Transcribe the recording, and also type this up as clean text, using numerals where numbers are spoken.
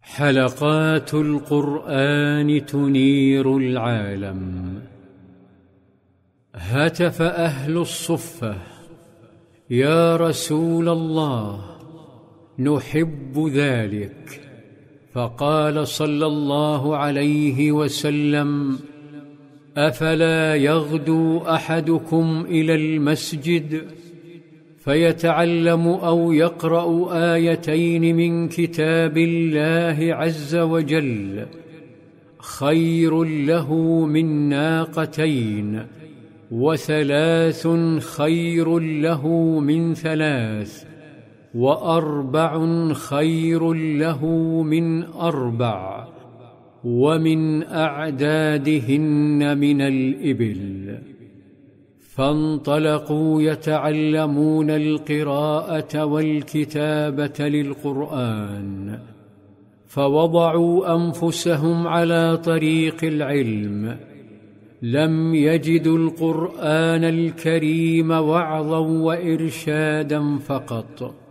حلقات القرآن تنير العالم. هتف أهل الصفة: يا رسول الله، نحب ذلك. فقال صلى الله عليه وسلم: أفلا يغدو أحدكم إلى المسجد فيتعلم أو يقرأ آيتين من كتاب الله عز وجل خير له من ناقتين، وثلاث خير له من ثلاث، وأربع خير له من أربع، ومن أعدادهن من الإبل. فانطلقوا يتعلمون القراءة والكتابة للقرآن، فوضعوا أنفسهم على طريق العلم. لم يجدوا القرآن الكريم وعظا وإرشادا فقط،